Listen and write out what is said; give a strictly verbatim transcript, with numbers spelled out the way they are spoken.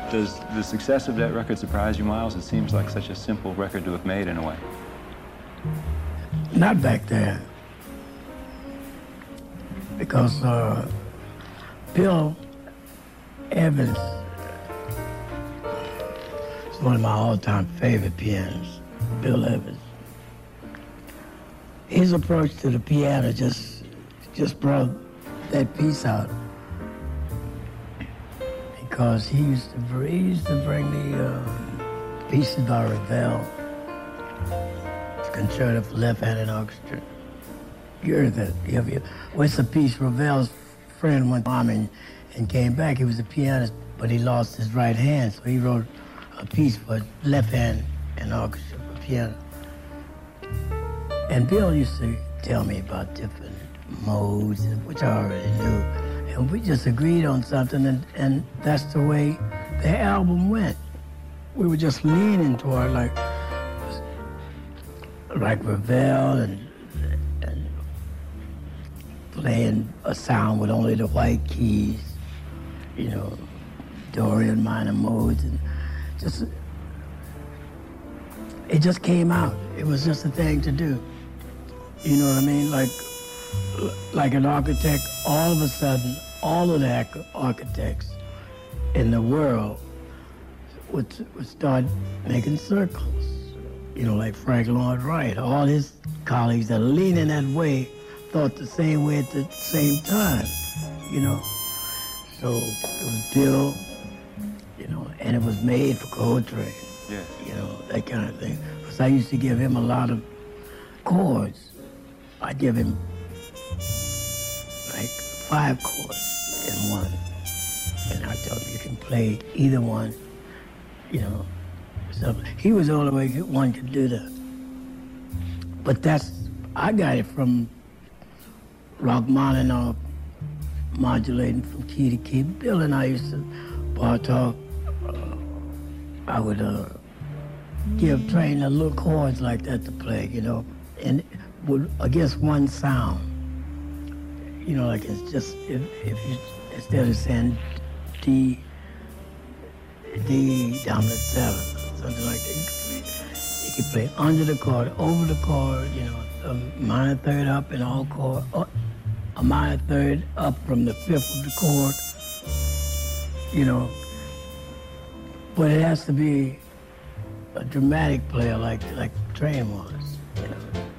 Does the success of that record surprise you, Miles? It seems like such a simple record to have made in a way. Not back there. Because uh, Bill Evans is one of my all-time favorite pianists, Bill Evans. His approach to the piano just, just brought that piece out. Because he used to, he used to bring the uh, pieces by Ravel, Concerto for Left-Handed Orchestra. You heard that? You have, what's the piece? Ravel's friend went bombing and came back. He was a pianist, but he lost his right hand, so he wrote a piece for left hand and orchestra for piano. And Bill used to tell me about different modes, which I already knew. And we just agreed on something, and, and that's the way the album went. We were just leaning toward like, like Ravel and, and playing a sound with only the white keys, you know, Dorian minor modes, and just, it just came out. It was just a thing to do. You know what I mean? Like, like an architect, all of a sudden, all of the architects in the world would, would start making circles. You know, like Frank Lloyd Wright. All his colleagues that are leaning that way thought the same way at the same time, you know. So it was Bill, you know, and it was made for Coltrane. Yeah. You know, that kind of thing. Because I used to give him a lot of chords. I'd give him like five chords in one. And I told him, you can play either one, you know. So he was the only way one could do that. But that's, I got it from Rachmaninoff modulating from key to key. Bill and I used to Bartok. Uh, I would uh, give Train the little chords like that to play, you know, and would against one sound. You know, like it's just, if, if you, instead of saying D, D dominant seven, something like that, you could play under the chord, over the chord, you know, a minor third up in all chord, a minor third up from the fifth of the chord, you know. But it has to be a dramatic player like like Train was.